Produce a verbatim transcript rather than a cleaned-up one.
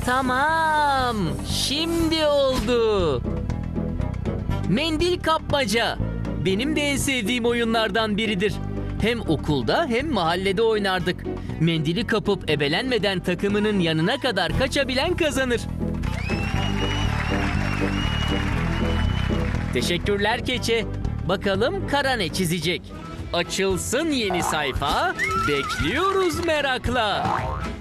Tamam, şimdi oldu. Mendil kapmaca. Benim de en sevdiğim oyunlardan biridir. Hem okulda hem mahallede oynardık. Mendili kapıp ebelenmeden takımının yanına kadar kaçabilen kazanır. Teşekkürler Keçe. Bakalım Kara ne çizecek? Açılsın yeni sayfa. Bekliyoruz merakla.